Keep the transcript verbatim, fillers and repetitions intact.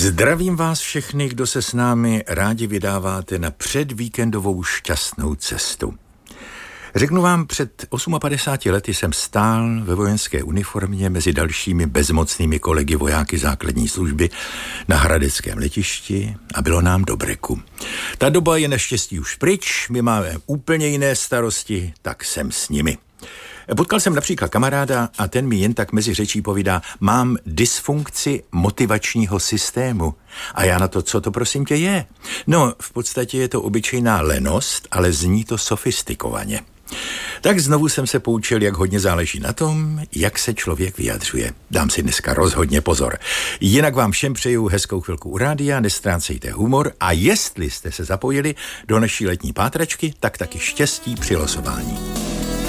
Zdravím vás všechny, kdo se s námi rádi vydáváte na předvíkendovou šťastnou cestu. Řeknu vám, před padesátmi osmi lety jsem stál ve vojenské uniformě mezi dalšími bezmocnými kolegy vojáky základní služby na hradeckém letišti a bylo nám do breku. Ta doba je naštěstí už pryč, my máme úplně jiné starosti, tak jsem s nimi. Potkal jsem například kamaráda a ten mi jen tak mezi řečí povídá: mám dysfunkci motivačního systému. A já na to, co to prosím tě je? No, v podstatě je to obyčejná lenost, ale zní to sofistikovaně. Tak znovu jsem se poučil, jak hodně záleží na tom, jak se člověk vyjadřuje. Dám si dneska rozhodně pozor. Jinak vám všem přeju hezkou chvilku u rádia, nestrácejte humor a jestli jste se zapojili do naší letní pátračky, tak taky štěstí při losování.